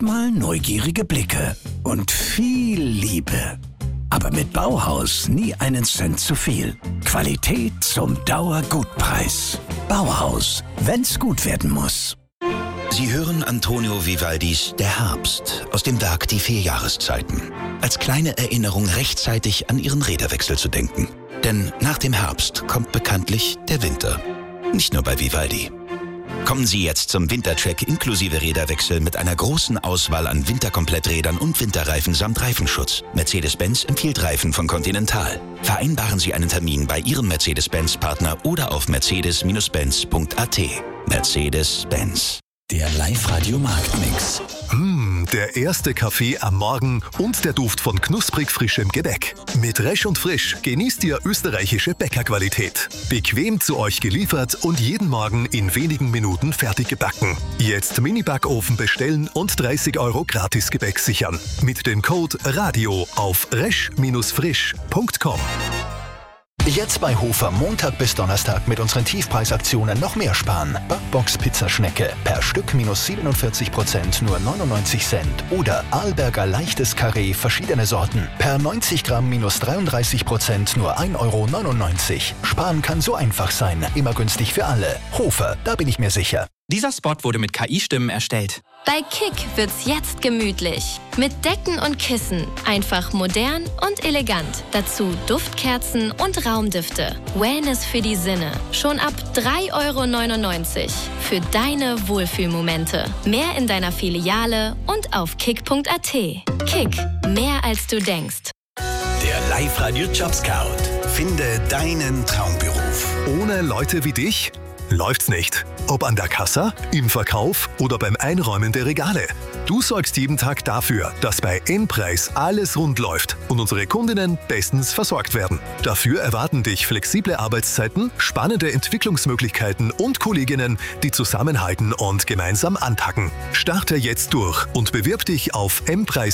Manchmal neugierige Blicke und viel Liebe. Aber mit Bauhaus nie einen Cent zu viel. Qualität zum Dauergutpreis. Bauhaus, wenn's gut werden muss. Sie hören Antonio Vivaldis Der Herbst aus dem Werk Die 4 Jahreszeiten. Als kleine Erinnerung rechtzeitig an Ihren Räderwechsel zu denken. Denn nach dem Herbst kommt bekanntlich der Winter. Nicht nur bei Vivaldi. Kommen Sie jetzt zum Wintercheck inklusive Räderwechsel mit einer großen Auswahl an Winterkompletträdern und Winterreifen samt Reifenschutz. Mercedes-Benz empfiehlt Reifen von Continental. Vereinbaren Sie einen Termin bei Ihrem Mercedes-Benz-Partner oder auf mercedes-benz.at. Mercedes-Benz. Der Live-Radio-Marktmix. Der erste Kaffee am Morgen und der Duft von knusprig frischem Gebäck. Mit Resch und Frisch genießt ihr österreichische Bäckerqualität. Bequem zu euch geliefert und jeden Morgen in wenigen Minuten fertig gebacken. Jetzt Mini-Backofen bestellen und 30 € Gratisgebäck sichern. Mit dem Code RADIO auf resch-frisch.com. Jetzt bei Hofer Montag bis Donnerstag mit unseren Tiefpreisaktionen noch mehr sparen. Backbox Pizzaschnecke per Stück minus 47% nur 99 Cent. Oder Arlberger leichtes Karree verschiedene Sorten per 90 Gramm minus 33% nur 1,99 €. Sparen kann so einfach sein. Immer günstig für alle. Hofer, da bin ich mir sicher. Dieser Spot wurde mit KI-Stimmen erstellt. Bei Kick wird's jetzt gemütlich. Mit Decken und Kissen. Einfach modern und elegant. Dazu Duftkerzen und Raumdüfte. Wellness für die Sinne. Schon ab 3,99 € für deine Wohlfühlmomente. Mehr in deiner Filiale und auf kick.at. Kick. Mehr als du denkst. Der Live-Radio Jobscout. Finde deinen Traumberuf. Ohne Leute wie dich läuft's nicht. Ob an der Kassa, im Verkauf oder beim Einräumen der Regale. Du sorgst jeden Tag dafür, dass bei N-Preis alles rund läuft und unsere Kundinnen bestens versorgt werden. Dafür erwarten dich flexible Arbeitszeiten, spannende Entwicklungsmöglichkeiten und Kolleginnen, die zusammenhalten und gemeinsam anpacken. Starte jetzt durch und bewirb dich auf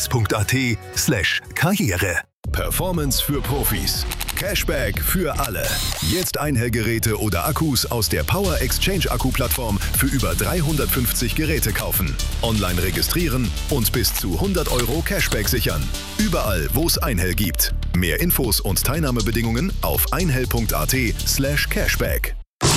mpreis.at/Karriere. Performance für Profis. Cashback für alle. Jetzt Einhellgeräte oder Akkus aus der Power Exchange Akku-Plattform für über 350 Geräte kaufen. Online registrieren und bis zu 100 € Cashback sichern. Überall, wo es Einhell gibt. Mehr Infos und Teilnahmebedingungen auf einhell.at/Cashback.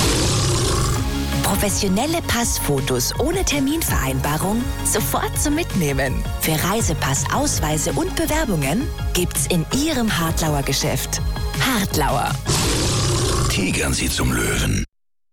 Professionelle Passfotos ohne Terminvereinbarung sofort zum Mitnehmen. Für Reisepass, Ausweise und Bewerbungen gibt's in Ihrem Hartlauer Geschäft. Hartlauer. Tigern Sie zum Löwen.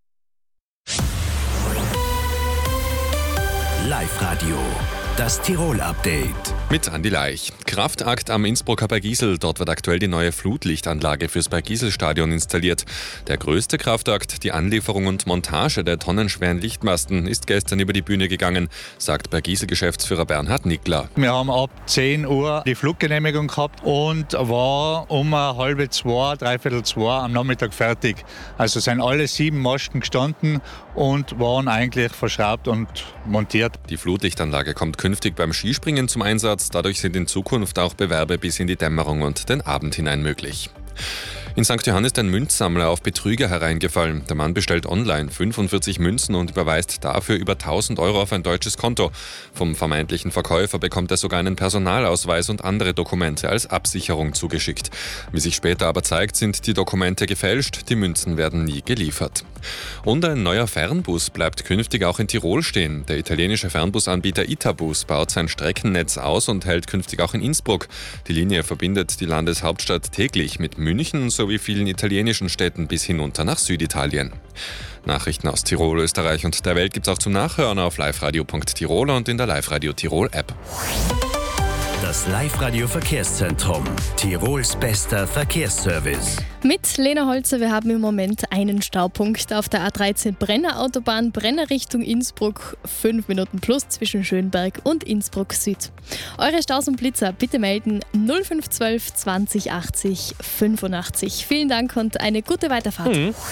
Live-Radio. Das Tirol-Update. Mit Andi Leich. Kraftakt am Innsbrucker Bergisel. Dort wird aktuell die neue Flutlichtanlage fürs Bergisel-Stadion installiert. Der größte Kraftakt, die Anlieferung und Montage der tonnenschweren Lichtmasten, ist gestern über die Bühne gegangen, sagt Bergisel-Geschäftsführer Bernhard Nickler. Wir haben ab 10 Uhr die Fluggenehmigung gehabt und war um 1:30, 3:45 am Nachmittag fertig. Also sind alle 7 Masten gestanden und waren eigentlich verschraubt und montiert. Die Flutlichtanlage kommt künftig beim Skispringen zum Einsatz. Dadurch sind in Zukunft auch Bewerbe bis in die Dämmerung und den Abend hinein möglich. In St. Johann ist ein Münzsammler auf Betrüger hereingefallen. Der Mann bestellt online 45 Münzen und überweist dafür über 1.000 € auf ein deutsches Konto. Vom vermeintlichen Verkäufer bekommt er sogar einen Personalausweis und andere Dokumente als Absicherung zugeschickt. Wie sich später aber zeigt, sind die Dokumente gefälscht, die Münzen werden nie geliefert. Und ein neuer Fernbus bleibt künftig auch in Tirol stehen. Der italienische Fernbusanbieter Itabus baut sein Streckennetz aus und hält künftig auch in Innsbruck. Die Linie verbindet die Landeshauptstadt täglich mit München sowie vielen italienischen Städten bis hinunter nach Süditalien. Nachrichten aus Tirol, Österreich und der Welt gibt's auch zum Nachhören auf liveradio.tirol und in der Live-Radio Tirol App. Das Live-Radio-Verkehrszentrum. Tirols bester Verkehrsservice. Mit Lena Holzer, wir haben im Moment einen Staupunkt auf der A13 Brenner Autobahn, Brenner Richtung Innsbruck, 5 Minuten plus zwischen Schönberg und Innsbruck Süd. Eure Staus und Blitzer bitte melden 0512 20 80 85. Vielen Dank und eine gute Weiterfahrt.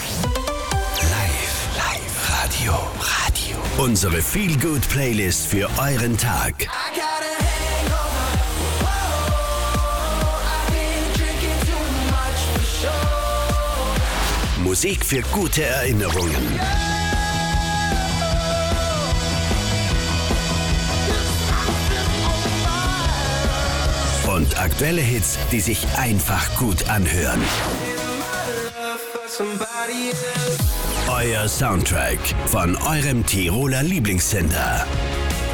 Live-Radio. Unsere Feel-Good-Playlist für euren Tag. Musik für gute Erinnerungen. und aktuelle Hits, die sich einfach gut anhören. Euer Soundtrack von eurem Tiroler Lieblingssender.